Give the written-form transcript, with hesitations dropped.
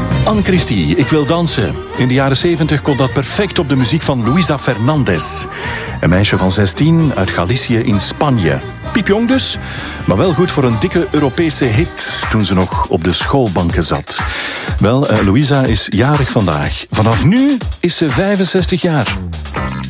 Anne Christie, Ik wil dansen. In de jaren 70 kon dat perfect op de muziek van Luisa Fernandez. Een meisje van 16 uit Galicië in Spanje. Piepjong dus, maar wel goed voor een dikke Europese hit toen ze nog op de schoolbanken zat. Wel, Luisa is jarig vandaag. Vanaf nu is ze 65 jaar.